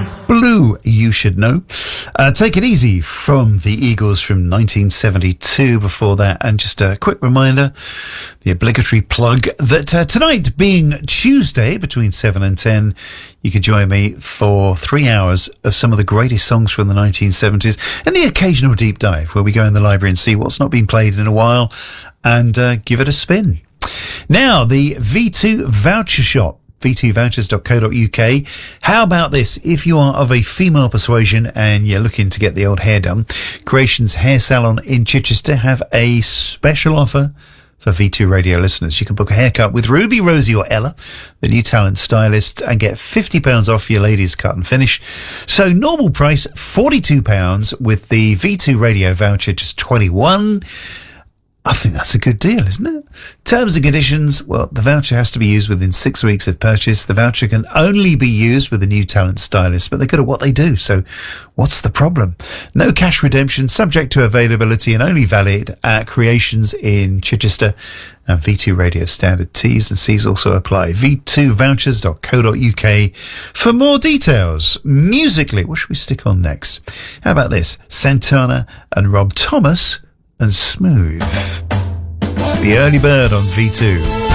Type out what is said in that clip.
Blue, You Should Know. Take It Easy from the Eagles from 1972 before that. And just a quick reminder, the obligatory plug, that tonight being Tuesday between 7 and 10, you could join me for 3 hours of some of the greatest songs from the 1970s and the occasional deep dive where we go in the library and see what's not been played in a while and give it a spin. Now, the V2 Voucher Shop. v2vouchers.co.uk. How about this? If you are of a female persuasion and you're looking to get the old hair done, Creations Hair Salon in Chichester have a special offer for V2 Radio listeners. You can book a haircut with Ruby, Rosie or Ella, the new talent stylist, and get £50 off your ladies' cut and finish. So normal price, £42 with the V2 Radio voucher, just £21. I think that's a good deal, isn't it? Terms and conditions, well, the voucher has to be used within 6 weeks of purchase. The voucher can only be used with a new talent stylist, but they're good at what they do, so what's the problem? No cash redemption, subject to availability, and only valid at Creations in Chichester. And V2 Radio standard T's and C's also apply. v2vouchers.co.uk for more details. Musically, what should we stick on next? How about this? Santana and Rob Thomas and Smooth. It's the early bird on V2.